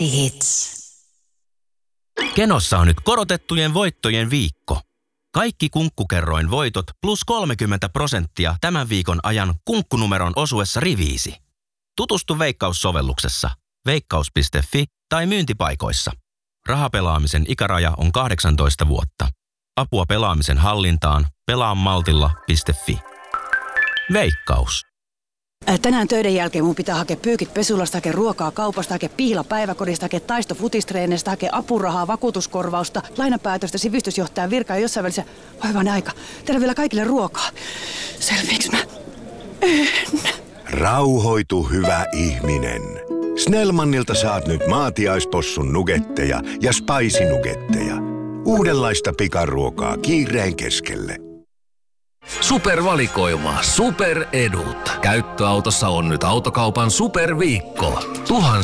Radio Hits. Kenossa on nyt korotettujen voittojen viikko. Kaikki Kunkkukerroin voitot plus 30% tämän viikon ajan kunkkunumeron osuessa riviisi. Tutustu Veikkaus-sovelluksessa, veikkaus.fi tai myyntipaikoissa. Rahapelaamisen ikäraja on 18 vuotta. Apua pelaamisen hallintaan pelaamaltilla.fi. Veikkaus. Tänään töiden jälkeen mun pitää hakea pyykit pesulasta, hakea ruokaa kaupasta, hakea pihla päiväkodista, hakea taisto futistreenestä, hakea apurahaa, vakuutuskorvausta, lainapäätöstä, sivistysjohtajan virkaa ja jossain välissä vaivainen aika. Tehdä vielä kaikille ruokaa. Selviiks mä? En. Rauhoitu, hyvä ihminen. Snellmannilta saat nyt maatiaispossun nugetteja ja spicy nugetteja. Uudenlaista pikaruokaa kiireen keskelle. Supervalikoima, superedut. Käyttöautossa on nyt autokaupan superviikko. Tuhansia